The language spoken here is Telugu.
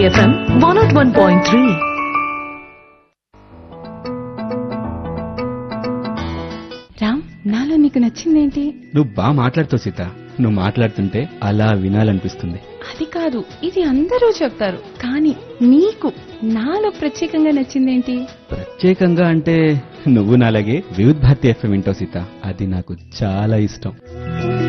FM 101.3. రామ్, నాలో నీకు నచ్చిందేంటి? నువ్వు బాగా మాట్లాడుతావు సీత. నువ్వు మాట్లాడుతుంటే అలా వినాలనిపిస్తుంది. అది కాదు, ఇది అందరూ చెప్తారు, కానీ నీకు నాలో ప్రత్యేకంగా నచ్చిందేంటి? ప్రత్యేకంగా అంటే నువ్వు నాలాగే వివిధ్ భారతి ఎఫ్ఎం వింటావు సీత. అది నాకు చాలా ఇష్టం.